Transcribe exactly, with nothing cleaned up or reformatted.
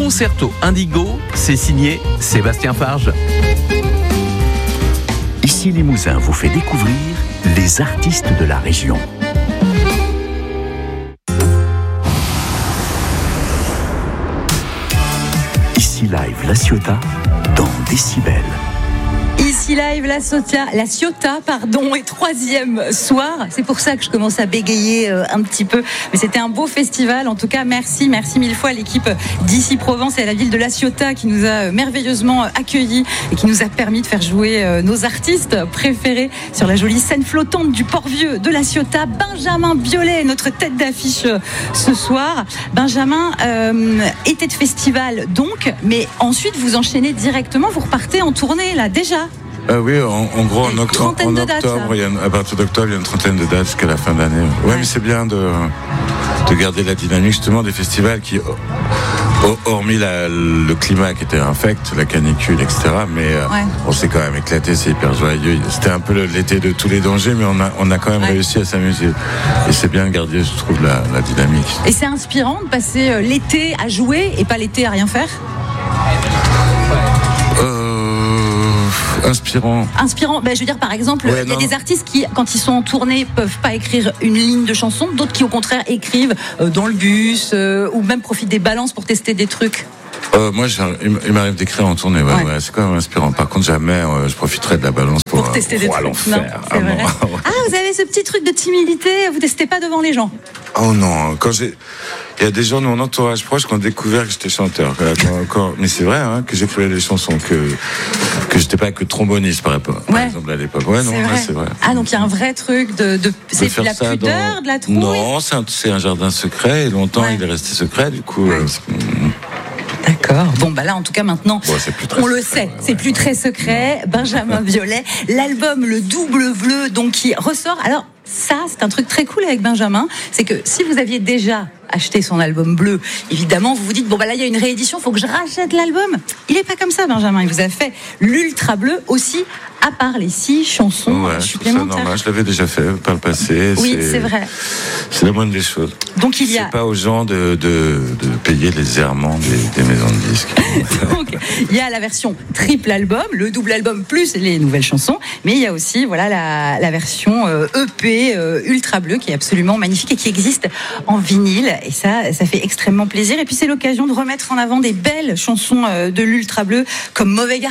Concerto Indigo, c'est signé Sébastien Farge. Ici Limousin vous fait découvrir les artistes de la région. Ici Live La Ciotat dans Décibel. Ici Live, la Ciotat, la Ciotat, pardon, et troisième soir. C'est pour ça que je commence à bégayer euh, un petit peu. Mais c'était un beau festival. En tout cas, merci, merci mille fois à l'équipe d'Ici Provence et à la ville de la Ciotat qui nous a merveilleusement accueillis et qui nous a permis de faire jouer euh, nos artistes préférés sur la jolie scène flottante du Port-Vieux de la Ciotat. Benjamin Biolay, notre tête d'affiche euh, ce soir. Benjamin, euh, été de festival donc, mais ensuite vous enchaînez directement, vous repartez en tournée là déjà. Euh, oui, en, en gros, en, octobre, en dates, octobre il y a une, à partir d'octobre, il y a une trentaine de dates jusqu'à la fin d'année. Ouais, ouais. Mais c'est bien de, de garder la dynamique justement des festivals qui, hormis la, le climat qui était infect, la canicule, et cetera. Mais ouais. on s'est quand même éclaté, c'est hyper joyeux. C'était un peu l'été de tous les dangers, mais on a, on a quand même ouais. réussi à s'amuser. Et c'est bien de garder, je trouve, la, la dynamique. Et c'est inspirant de passer l'été à jouer et pas l'été à rien faire ? Inspirant. Inspirant. Ben, je veux dire, par exemple, ouais, il y a non, des non. artistes qui, quand ils sont en tournée, peuvent pas écrire une ligne de chanson. D'autres qui, au contraire, écrivent euh, dans le bus euh, ou même profitent des balances pour tester des trucs. Euh, moi, il m'arrive d'écrire en tournée. Ouais, ouais. Ouais, c'est quand même inspirant. Par contre, jamais euh, je profiterai de la balance pour, pour tester euh, des pour trucs. l'enfer. Non, ah, non. Ah, vous avez ce petit truc de timidité. Vous testez pas devant les gens. Oh non, quand j'ai, il y a des gens de mon entourage proche qui ont découvert que j'étais chanteur. Quand, quand... Mais c'est vrai, hein, que j'écrivais des chansons, que que j'étais pas que tromboniste par, par ouais. exemple à l'époque. Ouais, non, c'est, ouais, vrai. c'est vrai. Ah, donc il y a un vrai truc de, de... c'est de la pudeur, dans... de la trouille. Non, c'est un, c'est un jardin secret. Et longtemps, ouais. il est resté secret. Du coup. Ouais. Euh, D'accord. Bon, bah là, en tout cas, maintenant, bon, c'est plus très on le secret, sait, ouais, c'est ouais, plus ouais. très secret. Benjamin Biolay, l'album Le Double Bleu, donc qui ressort. Alors, ça, c'est un truc très cool avec Benjamin, c'est que si vous aviez déjà acheté son album bleu, évidemment, vous vous dites, bon, bah là, il y a une réédition, il faut que je rachète l'album. Il n'est pas comme ça, Benjamin. Il vous a fait l'Ultra Bleu aussi, à part les six chansons ouais, supplémentaires. C'est normal, je l'avais déjà fait par le passé. Oui, c'est, c'est vrai. C'est la moindre des choses. Donc il y a. C'est pas aux gens de, de, de payer les errements des, des maisons de disques. Donc il y a la version triple album, le double album plus les nouvelles chansons, mais il y a aussi voilà la, la version euh, E P euh, Ultra Bleu qui est absolument magnifique et qui existe en vinyle. Et ça, ça fait extrêmement plaisir. Et puis c'est l'occasion de remettre en avant des belles chansons euh, de l'Ultra Bleu comme Mauvais Garçon.